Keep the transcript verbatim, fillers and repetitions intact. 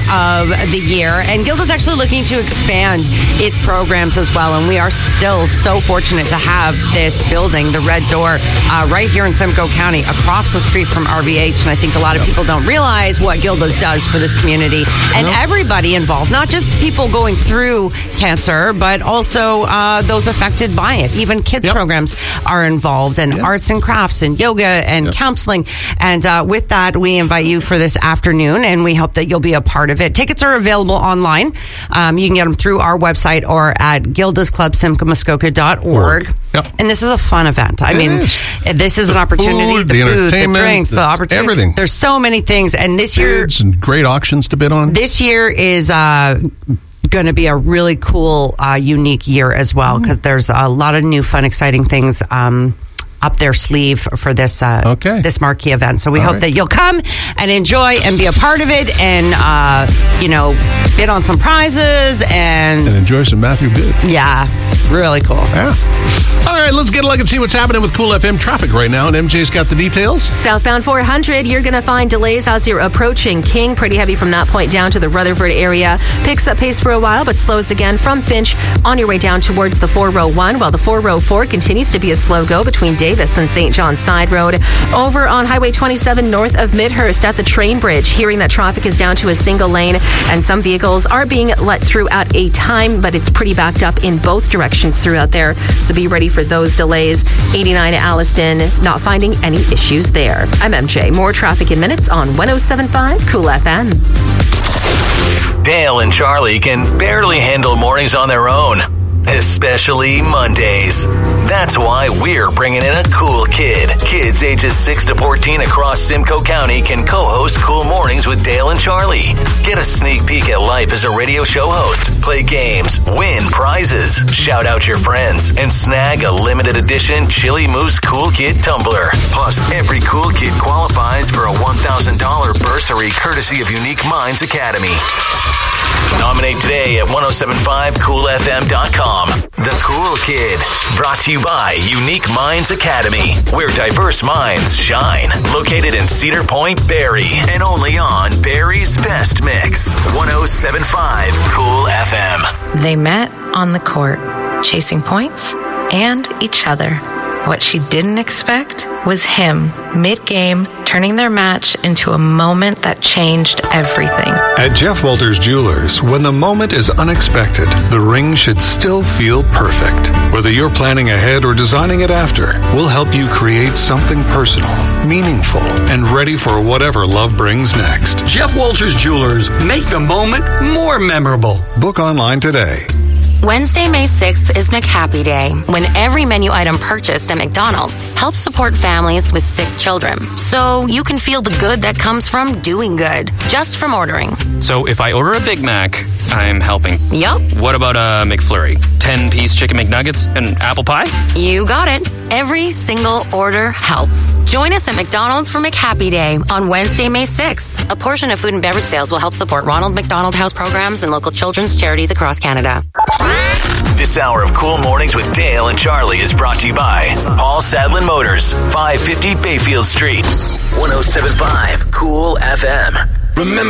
of the year. And Gilda's actually looking to expand its programs as well. And we are still so fortunate to have this building, the Red Door, uh, right here in Simcoe County, across the street from R V H. And I think a lot of people don't realize what Gilda's does for this community and yep. everybody involved, not just people going through cancer, but also uh, those affected by it. Even kids yep. programs are involved, and yep. arts and crafts and yoga and yep. counseling. And uh, with that, we invite you for this afternoon, and we hope that you'll be a part of it. Tickets are available online. Um, you can get them through our website or at gildas club simcoe muskoka dot org. Yep. And this is a fun event. I it mean, is. this is the an opportunity. Food, the, the food, entertainment, the drinks, the opportunity. Everything. There's so many things. And this year... Bids and great auctions to bid on. This year is... Uh, going to be a really cool, uh, unique year as well, because there's a lot of new, fun, exciting things um, up their sleeve for this uh, okay. this marquee event. So we All hope right. that you'll come and enjoy and be a part of it, and uh, you know, bid on some prizes and and enjoy some Matthew Bid. Yeah, really cool. Yeah. All right, let's get a look and see what's happening with Cool F M traffic right now. And M J's got the details. Southbound four hundred, you're going to find delays as you're approaching King. Pretty heavy from that point down to the Rutherford area. Picks up pace for a while, but slows again from Finch on your way down towards the four oh one, while the four oh four continues to be a slow go between Davis and Saint John's Side Road. Over on Highway twenty-seven north of Midhurst at the train bridge, hearing that traffic is down to a single lane, and some vehicles are being let through at a time, but it's pretty backed up in both directions throughout there, so be ready for those delays. eighty-nine at Alliston, not finding any issues there. I'm M J. More traffic in minutes on one oh seven point five Cool F M. Dale and Charlie can barely handle mornings on their own, especially Mondays. That's why we're bringing in a cool kid. Kids ages six to fourteen across Simcoe County can co-host Cool Mornings with Dale and Charlie. Get a sneak peek at life as a radio show host, play games, win prizes, shout out your friends, and snag a limited edition Chili Moose Cool Kid tumbler. Plus, every cool kid qualifies for a one thousand dollars bursary courtesy of Unique Minds Academy. Nominate today at ten seventy-five cool f m dot com. The Cool Kid, brought to you by Unique Minds Academy, where diverse minds shine. Located in Cedar Point, Barrie, and only on Barrie's Best Mix. ten seventy-five Cool F M. They met on the court, chasing points and each other. What she didn't expect was him, mid-game, turning their match into a moment that changed everything. At Jeff Walters Jewelers, when the moment is unexpected, the ring should still feel perfect. Whether you're planning ahead or designing it after, we'll help you create something personal, meaningful, and ready for whatever love brings next. Jeff Walters Jewelers, make the moment more memorable. Book online today. Wednesday, May sixth is McHappy Day, when every menu item purchased at McDonald's helps support families with sick children. So you can feel the good that comes from doing good, just from ordering. So if I order a Big Mac, I'm helping. Yup. What about a McFlurry? ten-piece chicken McNuggets and apple pie? You got it. Every single order helps. Join us at McDonald's for McHappy Day on Wednesday, May sixth. A portion of food and beverage sales will help support Ronald McDonald House programs and local children's charities across Canada. This hour of Cool Mornings with Dale and Charlie is brought to you by Paul Sadlin Motors, five fifty Bayfield Street. ten seventy-five Cool F M. Remember